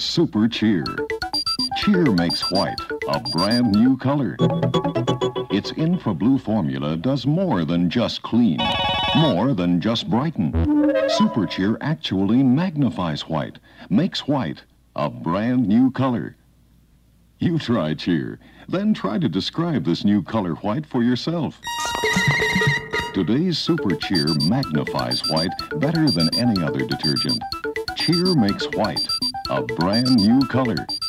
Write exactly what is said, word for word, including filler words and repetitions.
Super Cheer. Cheer makes white a brand new color. Its Infra-Blue formula does more than just clean, more than just brighten. Super Cheer actually magnifies white, makes white a brand new color. You try Cheer, then try to describe this new color white for yourself. Today's Super Cheer magnifies white better than any other detergent. Cheer makes white a brand new color.